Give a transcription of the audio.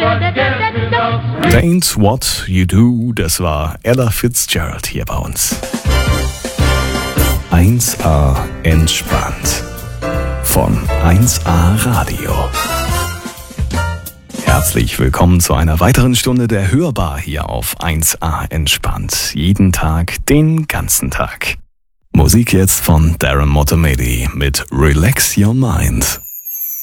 Ain't What You Do, das war Ella Fitzgerald hier bei uns. 1A entspannt von 1A Radio. Herzlich willkommen zu einer weiteren Stunde der Hörbar hier auf 1A entspannt. Jeden Tag, den ganzen Tag. Musik jetzt von Darren Motomedi mit Relax Your Mind.